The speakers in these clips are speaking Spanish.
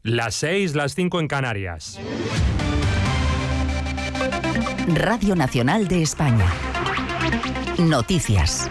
Las 6, las 5 en Canarias. Radio Nacional de España. Noticias.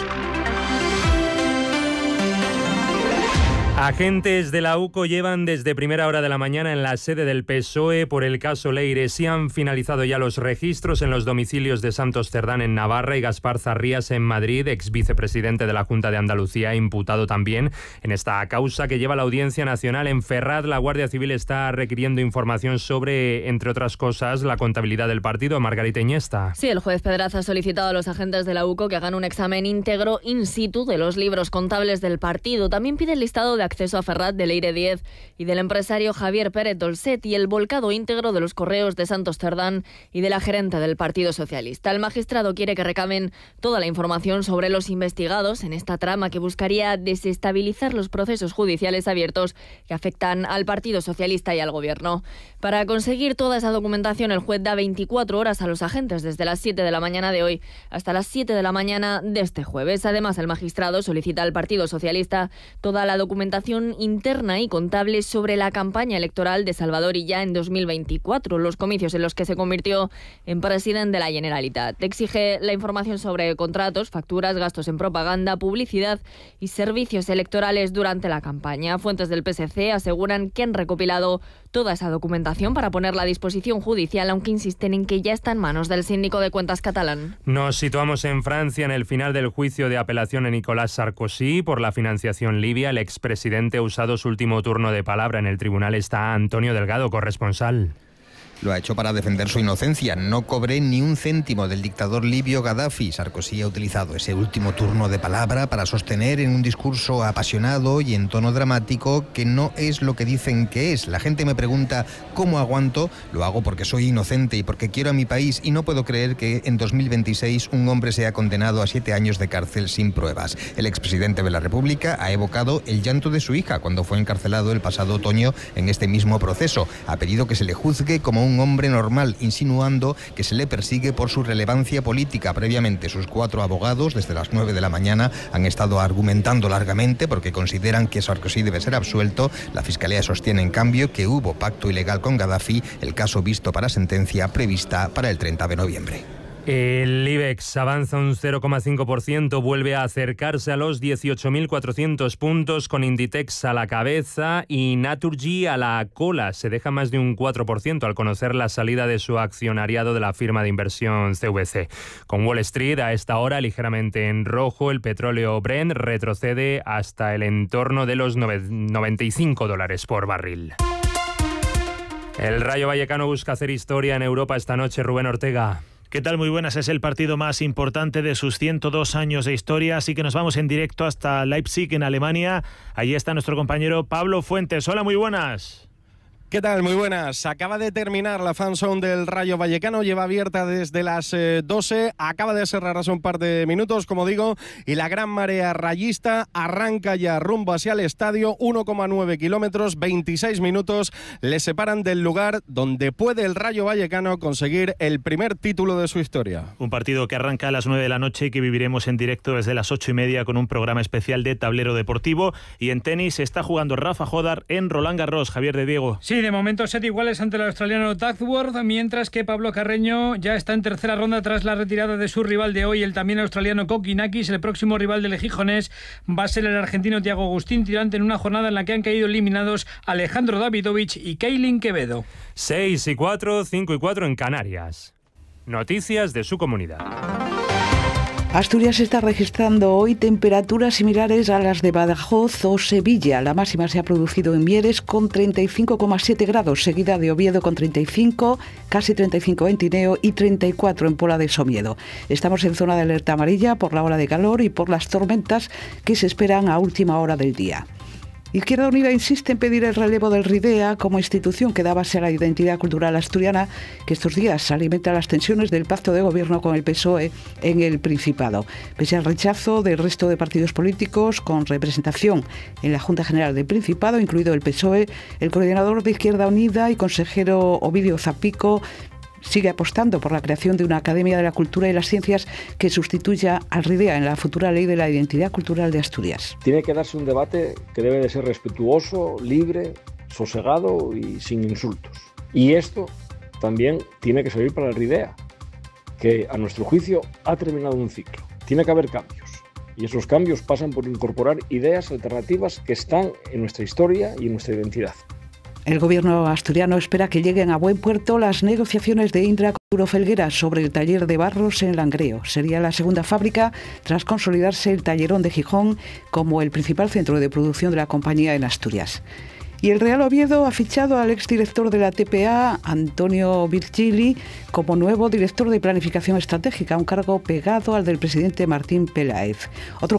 Agentes de la UCO llevan desde primera hora de la mañana en la sede del PSOE por el caso Leire. Sí han finalizado ya los registros en los domicilios de Santos Cerdán en Navarra y Gaspar Zarrías en Madrid, ex vicepresidente de la Junta de Andalucía, imputado también en esta causa que lleva la Audiencia Nacional. En Ferraz, la Guardia Civil está requiriendo información sobre, entre otras cosas, la contabilidad del partido. Margarita Iniesta. Sí, el juez Pedraza ha solicitado a los agentes de la UCO que hagan un examen íntegro in situ de los libros contables del partido. También pide el listado de acceso a Ferraz de Leire Díez y del empresario Javier Pérez Dolcet y el volcado íntegro de los correos de Santos Cerdán y de la gerente del Partido Socialista. El magistrado quiere que recaben toda la información sobre los investigados en esta trama que buscaría desestabilizar los procesos judiciales abiertos que afectan al Partido Socialista y al Gobierno. Para conseguir toda esa documentación, el juez da 24 horas a los agentes desde las 7 de la mañana de hoy hasta las 7 de la mañana de este jueves. Además, el magistrado solicita al Partido Socialista toda la documentación interna y contable sobre la campaña electoral de Salvador Illa en 2024, los comicios en los que se convirtió en presidente de la Generalitat. Exige la información sobre contratos, facturas, gastos en propaganda, publicidad y servicios electorales durante la campaña. Fuentes del PSC aseguran que han recopilado toda esa documentación para ponerla a disposición judicial, aunque insisten en que ya está en manos del síndico de cuentas catalán. Nos situamos en Francia en el final del juicio de apelación a Nicolas Sarkozy por la financiación libia. El expresidente ha usado su último turno de palabra. En el tribunal está Antonio Delgado, corresponsal. Lo ha hecho para defender su inocencia. No cobré ni un céntimo del dictador libio Gaddafi. Sarkozy ha utilizado ese último turno de palabra para sostener en un discurso apasionado y en tono dramático que no es lo que dicen que es. La gente me pregunta cómo aguanto. Lo hago porque soy inocente y porque quiero a mi país y no puedo creer que en 2026 un hombre sea condenado a 7 años de cárcel sin pruebas. El expresidente de la República ha evocado el llanto de su hija cuando fue encarcelado el pasado otoño en este mismo proceso. Ha pedido que se le juzgue como un hombre normal, insinuando que se le persigue por su relevancia política. Previamente, sus 4 abogados, desde las 9 de la mañana, han estado argumentando largamente porque consideran que Sarkozy debe ser absuelto. La Fiscalía sostiene, en cambio, que hubo pacto ilegal con Gaddafi, el caso visto para sentencia prevista para el 30 de noviembre. El IBEX avanza un 0,5%, vuelve a acercarse a los 18.400 puntos con Inditex a la cabeza y Naturgy a la cola. Se deja más de un 4% al conocer la salida de su accionariado de la firma de inversión CVC. Con Wall Street a esta hora ligeramente en rojo, el petróleo Brent retrocede hasta el entorno de los $95 por barril. El Rayo Vallecano busca hacer historia en Europa esta noche. Rubén Ortega. ¿Qué tal? Muy buenas. Es el partido más importante de sus 102 años de historia, así que nos vamos en directo hasta Leipzig, en Alemania. Allí está nuestro compañero Pablo Fuentes. Hola, muy buenas. ¿Qué tal? Muy buenas. Acaba de terminar la fanzone del Rayo Vallecano, lleva abierta desde las 12, acaba de cerrar hace un par de minutos, como digo, y la gran marea rayista arranca ya rumbo hacia el estadio, 1,9 kilómetros, 26 minutos le separan del lugar donde puede el Rayo Vallecano conseguir el primer título de su historia. Un partido que arranca a las 9 de la noche y que viviremos en directo desde las 8:30 con un programa especial de tablero deportivo. Y en tenis se está jugando Rafa Jodar en Roland Garros. Javier de Diego. Sí, de momento set iguales ante el australiano Duckworth, mientras que Pablo Carreño ya está en tercera ronda tras la retirada de su rival de hoy, el también australiano Kokinakis. El próximo rival del gijonés va a ser el argentino Thiago Agustín Tirante en una jornada en la que han caído eliminados Alejandro Davidovich y Keilin Quevedo. 6-4, 5-4 en Canarias. Noticias de su comunidad. Asturias está registrando hoy temperaturas similares a las de Badajoz o Sevilla. La máxima se ha producido en Mieres con 35,7 grados, seguida de Oviedo con 35, casi 35 en Tineo y 34 en Pola de Somiedo. Estamos en zona de alerta amarilla por la ola de calor y por las tormentas que se esperan a última hora del día. Izquierda Unida insiste en pedir el relevo del RIDEA como institución que da base a la identidad cultural asturiana, que estos días alimenta las tensiones del pacto de gobierno con el PSOE en el Principado. Pese al rechazo del resto de partidos políticos con representación en la Junta General del Principado, incluido el PSOE, el coordinador de Izquierda Unida y consejero Ovidio Zapico sigue apostando por la creación de una Academia de la Cultura y las Ciencias que sustituya al RIDEA en la futura Ley de la Identidad Cultural de Asturias. Tiene que darse un debate que debe de ser respetuoso, libre, sosegado y sin insultos. Y esto también tiene que servir para el RIDEA, que a nuestro juicio ha terminado un ciclo. Tiene que haber cambios. Y esos cambios pasan por incorporar ideas alternativas que están en nuestra historia y en nuestra identidad. El gobierno asturiano espera que lleguen a buen puerto las negociaciones de Indra con Duro Felguera sobre el taller de barros en Langreo. Sería la segunda fábrica tras consolidarse el tallerón de Gijón como el principal centro de producción de la compañía en Asturias. Y el Real Oviedo ha fichado al exdirector de la TPA, Antonio Virgili, como nuevo director de Planificación Estratégica, un cargo pegado al del presidente Martín Peláez. Otro